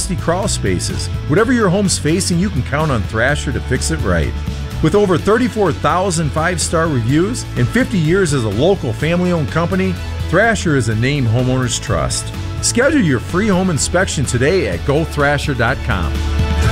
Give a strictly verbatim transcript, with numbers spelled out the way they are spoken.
rusty crawl spaces. Whatever your home's facing, you can count on Thrasher to fix it right. With over thirty-four thousand five-star reviews and fifty years as a local family-owned company, Thrasher is a name homeowners trust. Schedule your free home inspection today at go thrasher dot com.